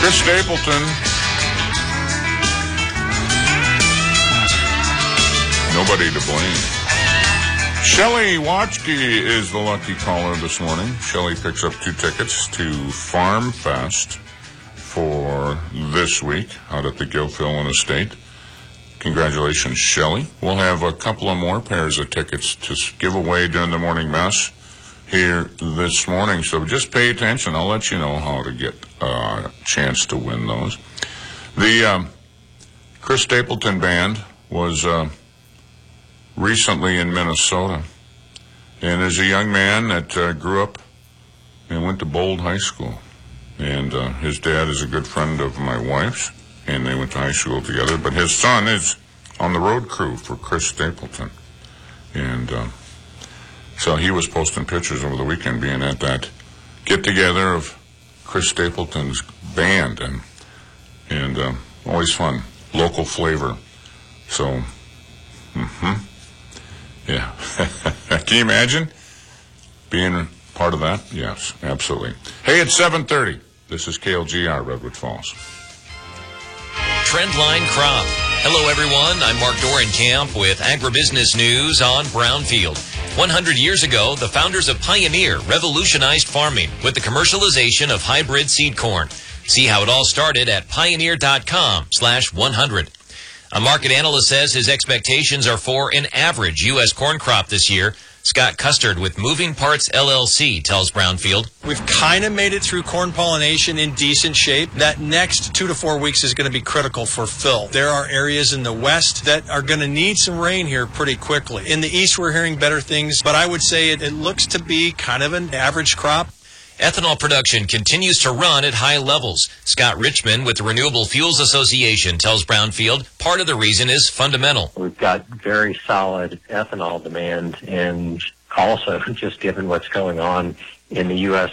Chris Stapleton. Nobody to blame. Shelley Watchke is the lucky caller this morning. Shelley picks up 2 tickets to Farm Fest for this week out at the Gilfillan Estate. Congratulations, Shelley. We'll have a couple of more pairs of tickets to give away during the morning mess here this morning, so just pay attention. I'll let you know how to get a chance to win those. The Chris Stapleton Band was recently in Minnesota, and as a young man that grew up and went to Bold High School, and his dad is a good friend of my wife's, and they went to high school together, but his son is on the road crew for Chris Stapleton, and so he was posting pictures over the weekend being at that get-together of Chris Stapleton's band, and always fun, local flavor. So, yeah. Can you imagine being part of that? Yes, absolutely. Hey, it's 7:30. This is KLGR, Redwood Falls. Trendline Crop. Hello, everyone. I'm Mark Dorenkamp with Agribusiness News on Brownfield. 100 years ago, the founders of Pioneer revolutionized farming with the commercialization of hybrid seed corn. See how it all started at pioneer.com/100. A market analyst says his expectations are for an average U.S. corn crop this year. Scott Custard with Moving Parts LLC tells Brownfield. We've kind of made it through corn pollination in decent shape. That next 2 to 4 weeks is going to be critical for fill. There are areas in the west that are going to need some rain here pretty quickly. In the east, we're hearing better things, but I would say it looks to be kind of an average crop. Ethanol production continues to run at high levels. Scott Richmond with the Renewable Fuels Association tells Brownfield part of the reason is fundamental. We've got very solid ethanol demand, and also just given what's going on in the U.S.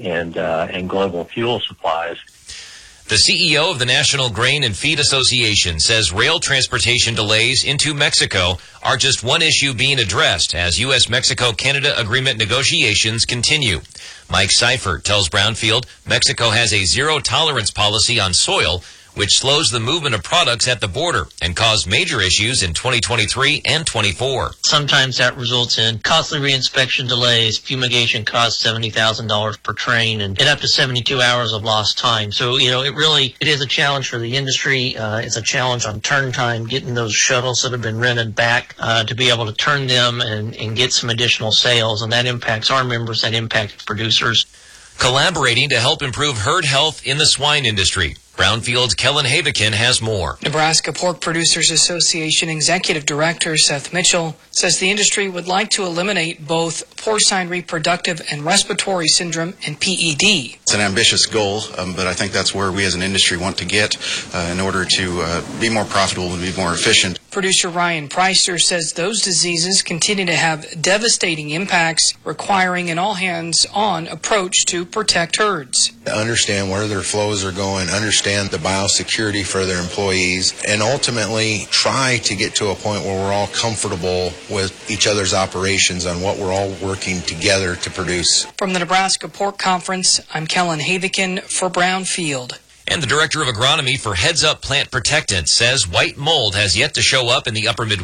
and global fuel supplies. The CEO of the National Grain and Feed Association says rail transportation delays into Mexico are just one issue being addressed as U.S.-Mexico-Canada agreement negotiations continue. Mike Seifert tells Brownfield Mexico has a zero-tolerance policy on soil, which slows the movement of products at the border and caused major issues in 2023 and 24. Sometimes that results in costly reinspection delays. Fumigation costs $70,000 per train and up to 72 hours of lost time. So, it is a challenge for the industry. It's a challenge on turn time, getting those shuttles that have been rented back to be able to turn them and get some additional sales. And that impacts our members, that impacts producers. Collaborating to help improve herd health in the swine industry. Brownfield's Kellen Havikin has more. Nebraska Pork Producers Association Executive Director Seth Mitchell says the industry would like to eliminate both porcine reproductive and respiratory syndrome and PED. It's an ambitious goal, but I think that's where we as an industry want to get in order to be more profitable and be more efficient. Producer Ryan Preister says those diseases continue to have devastating impacts, requiring an all-hands-on approach to protect herds. Understand where their flows are going, understand the biosecurity for their employees, and ultimately try to get to a point where we're all comfortable with each other's operations on what we're all working together to produce. From the Nebraska Pork Conference, I'm Kellen Havikin for Brownfield. And the Director of Agronomy for Heads Up Plant Protectant says white mold has yet to show up in the upper Midwest.